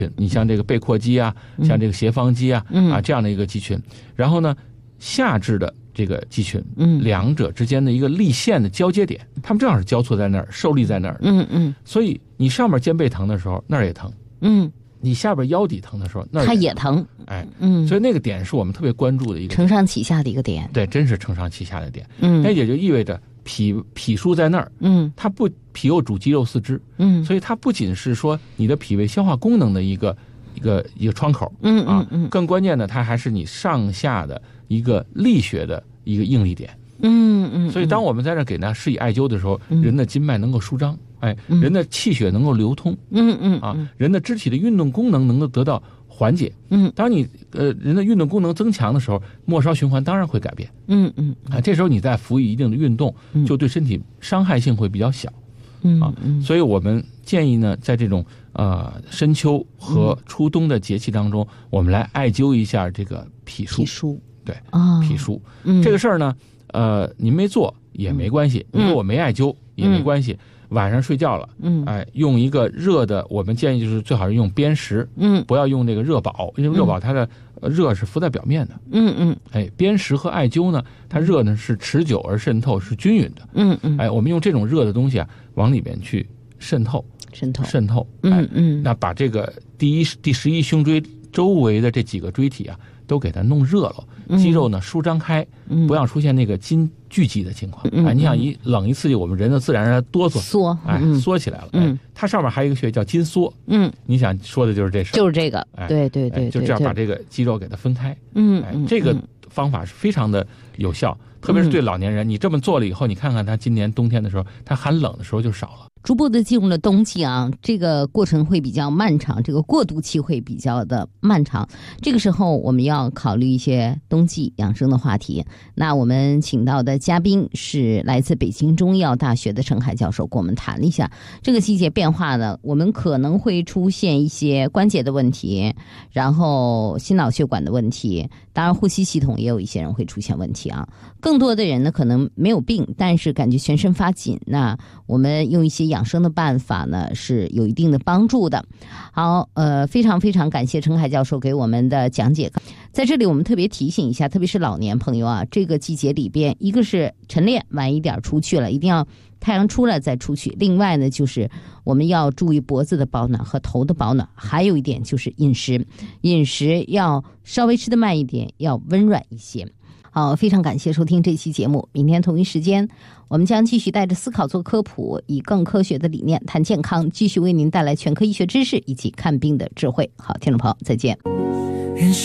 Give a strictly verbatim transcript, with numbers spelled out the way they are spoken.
你像这个背阔肌啊，像这个斜方肌啊， 嗯、 啊这样的一个肌群。然后呢，下肢的这个肌群，嗯，两者之间的一个力线的交接点，它们正好是交错在那儿，受力在那儿。 嗯嗯。 所以你上面肩背疼的时候，那儿也疼。嗯。你下边腰底疼的时候，那它也疼。 哎，嗯。所以那个点是我们特别关注的一个承上启下的一个点。 对，真是承上启下的点。嗯。那也就意味着脾脾腧在那儿。嗯。它不脾又主肌肉四肢。嗯。所以它不仅是说你的脾胃消化功能的一个。一个一个窗口，嗯嗯嗯，更关键的，它还是你上下的一个力学的一个应力点，嗯嗯。所以，当我们在这给他施以艾灸的时候，嗯、人的筋脉能够舒张，哎，嗯、人的气血能够流通，嗯嗯啊，人的肢体的运动功能能够得到缓解，嗯。当你呃人的运动功能增强的时候，末梢循环当然会改变，嗯嗯啊，这时候你再辅以一定的运动，就对身体伤害性会比较小，嗯啊，所以我们建议呢，在这种。呃，深秋和初冬的节气当中，嗯、我们来艾灸一下这个脾腧。 脾腧， 对，哦、脾腧、嗯、这个事儿呢，呃，您没做也没关系，嗯、你说我没艾灸、嗯、也没关系。晚上睡觉了，嗯，哎，用一个热的，我们建议就是最好是用砭石，嗯，不要用那个热宝，因为热宝它的热是浮在表面的，嗯嗯，哎，砭石和艾灸呢，它热呢是持久而渗透，是均匀的，嗯嗯，哎，我们用这种热的东西啊，往里面去渗透。 渗透， 渗透，嗯嗯，那把这个第一第十一胸椎周围的这几个椎体啊，都给它弄热了，肌肉呢舒张开，嗯、不要出现那个筋聚集的情况。嗯、哎，你想一冷一刺激，我们人的自然而然哆嗦， 缩， 哎，缩起来了。嗯，它上面还有一个穴叫筋缩。嗯，你想说的就是这事， 就是这个。 哎， 对对对， 就这样把这个肌肉给它分开。嗯，哎，这个方法是非常的有效，特别是对老年人，你这么做了以后，你看看他今年冬天的时候，他寒冷的时候就少了。 逐步的进入了冬季啊，这个过程会比较漫长，这个过渡期会比较的漫长。这个时候我们要考虑一些冬季养生的话题。那我们请到的嘉宾是来自北京中医药大学的陈海教授，跟我们谈了一下这个季节变化呢，我们可能会出现一些关节的问题，然后心脑血管的问题，当然呼吸系统也有一些人会出现问题啊。更多的人呢可能没有病，但是感觉全身发紧，那我们用一些养生的办法呢是有一定的帮助的。好，呃，非常非常感谢陈海教授给我们的讲解。在这里我们特别提醒一下，特别是老年朋友啊，这个季节里边，一个是晨练晚一点出去了，一定要太阳出来再出去。另外呢，就是我们要注意脖子的保暖和头的保暖。还有一点就是饮食，饮食要稍微吃得慢一点，要温软一些。好，非常感谢收听这期节目。明天同一时间，我们将继续带着思考做科普，以更科学的理念谈健康，继续为您带来全科医学知识以及看病的智慧。好，听众朋友，再见。